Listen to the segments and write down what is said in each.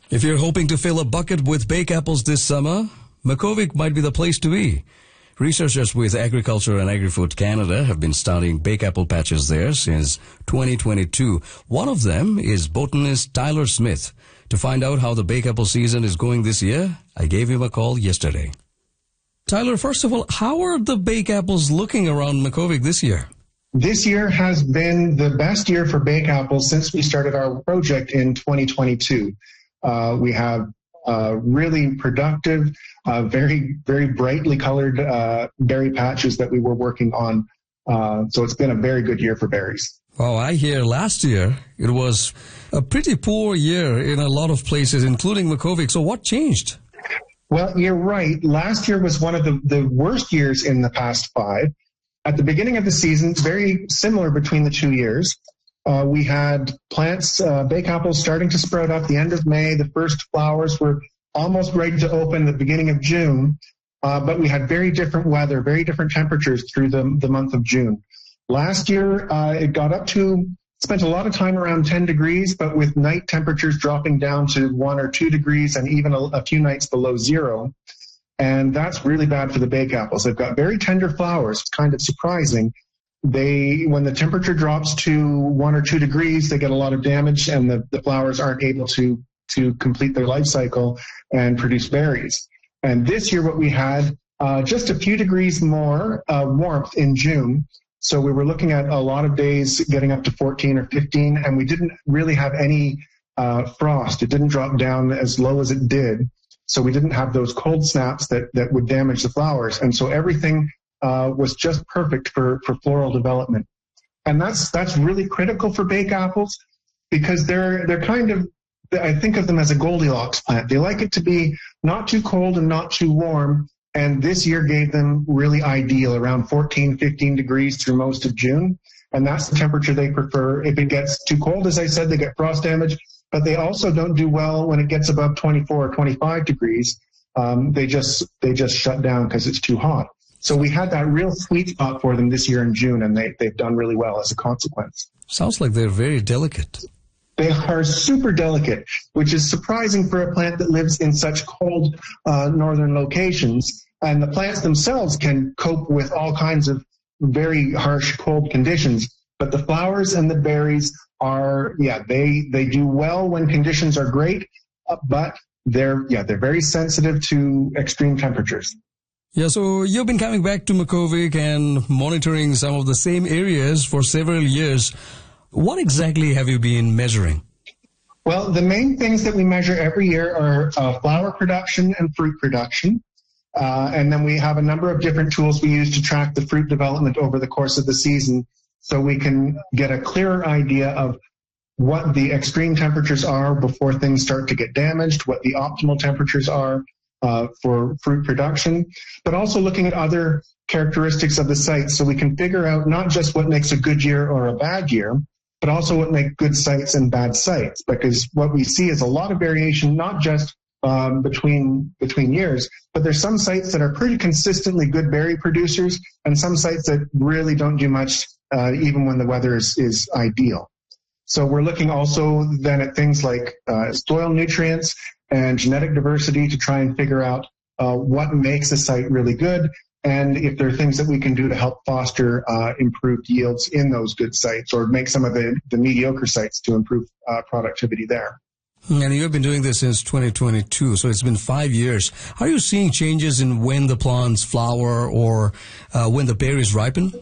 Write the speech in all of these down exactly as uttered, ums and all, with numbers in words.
If you're hoping to fill a bucket with bake apples this summer, Makhovik might be the place to be. Researchers with Agriculture and Agri-Food Canada have been studying bake apple patches there since twenty twenty-two. One of them is botanist Tyler Smith. To find out how the bake apple season is going this year, I gave him a call yesterday. Tyler, first of all, how are the bake apples looking around Makhovik this year? This year has been the best year for bake apples since we started our project in twenty twenty-two. Uh, we have uh, really productive, uh, very, very brightly colored uh, berry patches that we were working on. Uh, so it's been a very good year for berries. Well, I hear last year it was a pretty poor year in a lot of places, including Makhovik. So what changed? Well, you're right. Last year was one of the, the worst years in the past five. At the beginning of the season, very similar between the two years. Uh, we had plants, uh, bake apples starting to sprout up the end of May. The first flowers were almost ready to open at the beginning of June. Uh, but we had very different weather, very different temperatures through the, the month of June. Last year, uh, it got up to, spent a lot of time around ten degrees, but with night temperatures dropping down to one or two degrees and even a, a few nights below zero. And that's really bad for the bake apples. They've got very tender flowers, kind of surprising. They, when the temperature drops to one or two degrees, they get a lot of damage and the, the flowers aren't able to, to complete their life cycle and produce berries. And this year what we had, uh, just a few degrees more uh, warmth in June. So we were looking at a lot of days getting up to fourteen or fifteen, and we didn't really have any uh, frost. It didn't drop down as low as it did. So we didn't have those cold snaps that, that would damage the flowers. And so everything uh, was just perfect for, for floral development. And that's that's really critical for bake apples because they're they're kind of, I think of them as a Goldilocks plant. They like it to be not too cold and not too warm. And this year gave them really ideal, around fourteen, fifteen degrees through most of June. And that's the temperature they prefer. If it gets too cold, as I said, they get frost damage. But they also don't do well when it gets above twenty-four or twenty-five degrees. Um, they just they just shut down because it's too hot. So we had that real sweet spot for them this year in June, and they, they've done really well as a consequence. Sounds like they're very delicate. They are super delicate, which is surprising for a plant that lives in such cold uh, northern locations. And the plants themselves can cope with all kinds of very harsh cold conditions. But the flowers and the berries are, yeah, they, they do well when conditions are great, uh, but they're, yeah, they're very sensitive to extreme temperatures. Yeah, so you've been coming back to Makhovik and monitoring some of the same areas for several years. What exactly have you been measuring? Well, the main things that we measure every year are uh, flower production and fruit production. Uh, and then we have a number of different tools we use to track the fruit development over the course of the season so we can get a clearer idea of what the extreme temperatures are before things start to get damaged, what the optimal temperatures are uh, for fruit production, but also looking at other characteristics of the site so we can figure out not just what makes a good year or a bad year, but also what make good sites and bad sites, because what we see is a lot of variation, not just um, between between years, but there's some sites that are pretty consistently good berry producers and some sites that really don't do much uh, even when the weather is, is ideal. So we're looking also then at things like uh, soil nutrients and genetic diversity to try and figure out uh, what makes a site really good, and if there are things that we can do to help foster uh, improved yields in those good sites or make some of the, the mediocre sites to improve uh, productivity there. And you've been doing this since twenty twenty-two, so it's been five years. Are you seeing changes in when the plants flower or uh, when the berries ripen?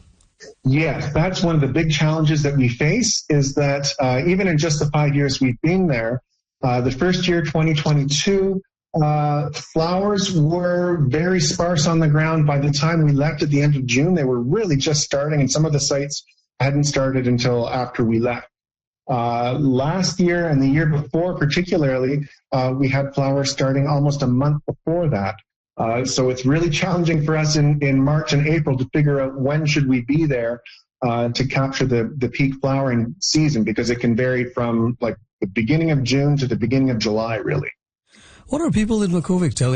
Yes, that's one of the big challenges that we face is that uh, even in just the five years we've been there, uh, the first year, twenty twenty-two, Uh, flowers were very sparse on the ground. By the time we left at the end of June, they were really just starting, and some of the sites hadn't started until after we left. Uh, last year and the year before particularly, uh, we had flowers starting almost a month before that. Uh, so it's really challenging for us in, in March and April to figure out when should we be there uh, to capture the, the peak flowering season, because it can vary from like the beginning of June to the beginning of July, really. What are people in Makhovik telling